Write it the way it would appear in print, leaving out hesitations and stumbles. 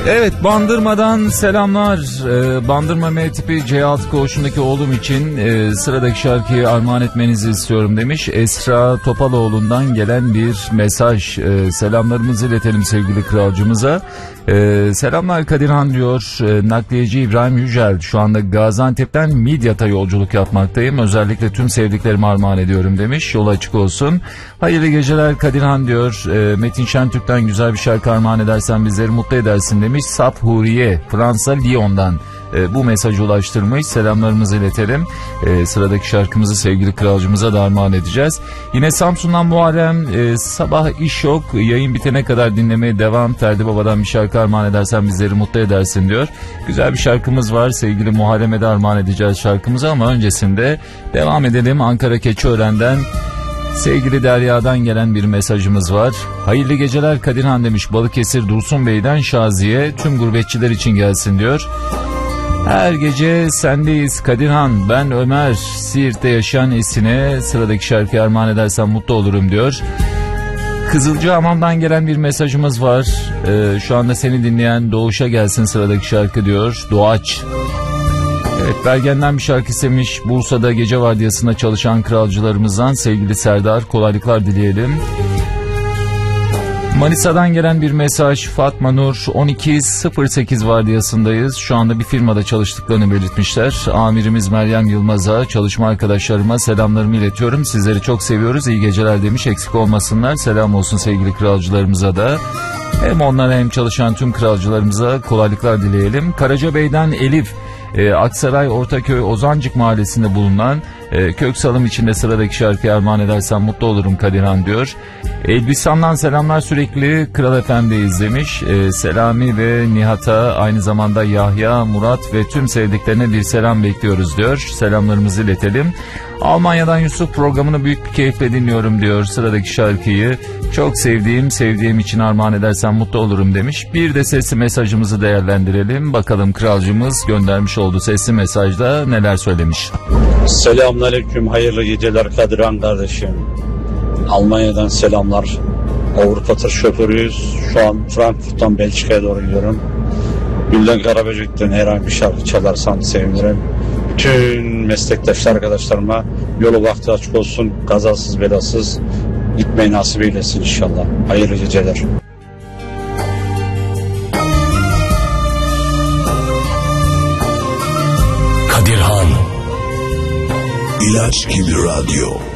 Evet, Bandırma'dan selamlar. Bandırma M tipi C6 koğuşundaki oğlum için sıradaki şarkıyı armağan etmenizi istiyorum demiş. Esra Topaloğlu'ndan gelen bir mesaj. Selamlarımızı iletelim sevgili kralcımıza. Selamlar Kadirhan diyor. Nakliyeci İbrahim Yücel. Şu anda Gaziantep'ten Midyat'a yolculuk yapmaktayım. Özellikle tüm sevdiklerime armağan ediyorum demiş. Yol açık olsun. Hayırlı geceler Kadirhan diyor. Metin Şentürk'ten güzel bir şarkı armağan edersen bizleri mutlu edersin demiş. Saf Huriye Fransa Lyon'dan bu mesajı ulaştırmış. Selamlarımızı iletelim. Sıradaki şarkımızı sevgili kralcımıza da armağan edeceğiz. Yine Samsun'dan Muharrem. Sabah iş yok. Yayın bitene kadar dinlemeye devam. Ferdi Baba'dan bir şarkı armağan edersen bizleri mutlu edersin diyor. Güzel bir şarkımız var. Sevgili Muharrem'e de armağan edeceğiz şarkımızı ama öncesinde devam edelim. Ankara Keçiören'den sevgili Derya'dan gelen bir mesajımız var. Hayırlı geceler Kadirhan demiş. Balıkesir Dursun Bey'den Şaziye. Tüm gurbetçiler için gelsin diyor. Her gece sendeyiz Kadirhan. Ben Ömer. Siirt'te yaşayan Esin'e sıradaki şarkıyı armağan edersen mutlu olurum diyor. Kızılcahamam'dan gelen bir mesajımız var. Şu anda seni dinleyen Doğuş'a gelsin sıradaki şarkı diyor. Doğaç. Evet, Bergen'den bir şarkı istemiş. Bursa'da gece vardiyasında çalışan kralcılarımızdan sevgili Serdar, kolaylıklar dileyelim. Manisa'dan gelen bir mesaj. Fatma Nur 12.08 vardiyasındayız. Şu anda bir firmada çalıştıklarını belirtmişler. Amirimiz Meryem Yılmaz'a, çalışma arkadaşlarıma selamlarımı iletiyorum. Sizleri çok seviyoruz. İyi geceler demiş. Eksik olmasınlar. Selam olsun sevgili kralcılarımıza da. Hem onlara hem çalışan tüm kralcılarımıza kolaylıklar dileyelim. Karacabey'den Elif. Aksaray Ortaköy Ozancık mahallesinde bulunan Köksalım içinde sıradaki şarkıyı armağan edersen mutlu olurum Kadirhan diyor. Elbistan'dan selamlar, sürekli Kral FM'deyiz demiş. Selami ve Nihat'a, aynı zamanda Yahya, Murat ve tüm sevdiklerine bir selam bekliyoruz diyor. Selamlarımızı iletelim. Almanya'dan Yusuf, programını büyük bir keyifle dinliyorum diyor. Sıradaki şarkıyı çok sevdiğim için armağan edersen mutlu olurum demiş. Bir de sesli mesajımızı değerlendirelim. Bakalım kralcımız göndermiş olduğu sesli mesajda neler söylemiş. Selamünaleyküm, hayırlı geceler Kadirhan kardeşim. Almanya'dan selamlar. Avrupa tır şoförüyüz. Şu an Frankfurt'tan Belçika'ya doğru gidiyorum. Gülden Karaböcek'ten herhangi bir şarkı çalarsan sevinirim. Bütün meslektaşlar arkadaşlarıma yolu vakti açık olsun, kazasız belasız gitmeyi nasip eylesin inşallah. Hayırlı geceler. Kadirhan İlaç gibi radyo.